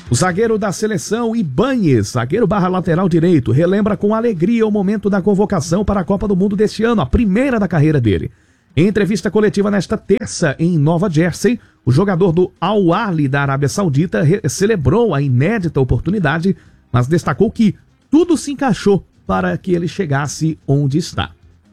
O zagueiro da seleção, Ibáñez, zagueiro barra lateral direito, relembra com alegria o momento da convocação para a Copa do Mundo deste ano, a primeira da carreira dele. Em entrevista coletiva nesta terça em Nova Jersey, o jogador do Al Ahly da Arábia Saudita celebrou a inédita oportunidade, mas destacou que tudo se encaixou para que ele chegasse onde está.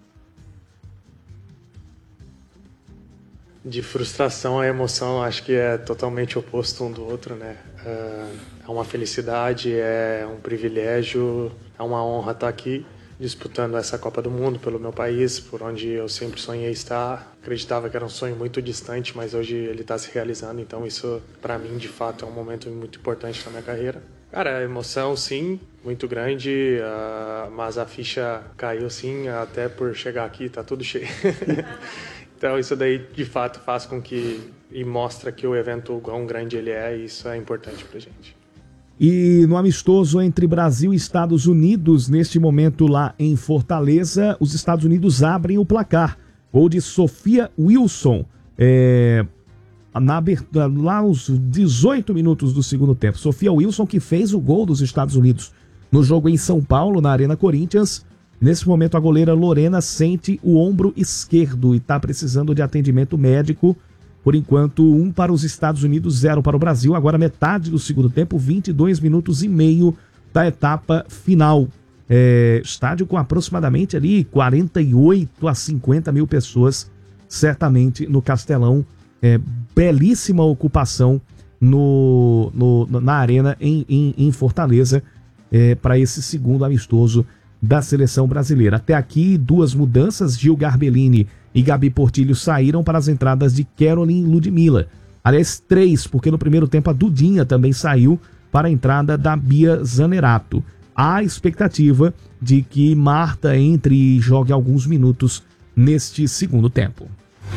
De frustração a emoção, acho que é totalmente oposto um do outro, né? É uma felicidade, é um privilégio, é uma honra estar aqui disputando essa Copa do Mundo pelo meu país, por onde eu sempre sonhei estar. Acreditava que era um sonho muito distante, mas hoje ele está se realizando, então isso, para mim, de fato, é um momento muito importante na minha carreira. Cara, a emoção, sim, muito grande, mas a ficha caiu, sim, até por chegar aqui, tá tudo cheio. Então isso daí de fato faz com que e mostra que o evento, o quão grande ele é, e isso é importante pra gente. E no amistoso entre Brasil e Estados Unidos, neste momento lá em Fortaleza, os Estados Unidos abrem o placar. Gol de Sofia Wilson, na abertura, lá aos 18 minutos do segundo tempo. Sofia Wilson, que fez o gol dos Estados Unidos no jogo em São Paulo, na Arena Corinthians. Nesse momento, a goleira Lorena sente o ombro esquerdo e está precisando de atendimento médico. Por enquanto, 1 para os Estados Unidos, 0 para o Brasil. Agora, metade do segundo tempo, 22 minutos e meio da etapa final. Estádio com aproximadamente ali 48 a 50 mil pessoas, certamente no Castelão. Belíssima ocupação na arena em Fortaleza para esse segundo amistoso da seleção brasileira. Até aqui, 2 mudanças. Gil Garbellini e Gabi Portillo saíram para as entradas de Caroline Ludmilla. Aliás, 3, porque no primeiro tempo a Dudinha também saiu para a entrada da Bia Zanerato. Há expectativa de que Marta entre e jogue alguns minutos neste segundo tempo.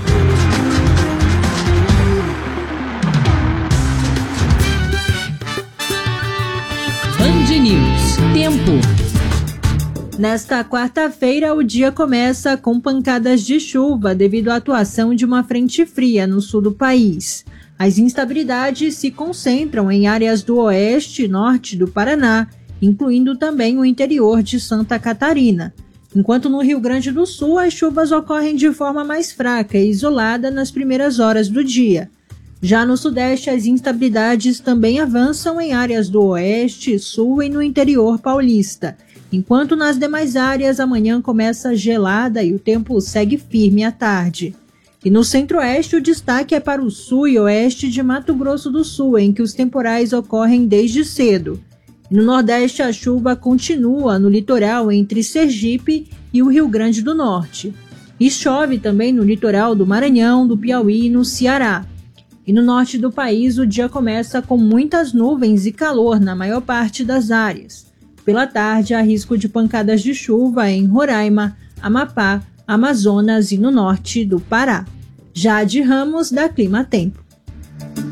Band News. Tempo. Nesta quarta-feira, o dia começa com pancadas de chuva devido à atuação de uma frente fria no sul do país. As instabilidades se concentram em áreas do oeste e norte do Paraná, incluindo também o interior de Santa Catarina. Enquanto no Rio Grande do Sul, as chuvas ocorrem de forma mais fraca e isolada nas primeiras horas do dia. Já no sudeste, as instabilidades também avançam em áreas do oeste, sul e no interior paulista. Enquanto nas demais áreas, amanhã começa gelada e o tempo segue firme à tarde. E no centro-oeste, o destaque é para o sul e oeste de Mato Grosso do Sul, em que os temporais ocorrem desde cedo. E no nordeste, a chuva continua no litoral entre Sergipe e o Rio Grande do Norte. E chove também no litoral do Maranhão, do Piauí e no Ceará. E no norte do país, o dia começa com muitas nuvens e calor na maior parte das áreas. Pela tarde, há risco de pancadas de chuva em Roraima, Amapá, Amazonas e no norte do Pará. Jade Ramos, da Clima Tempo.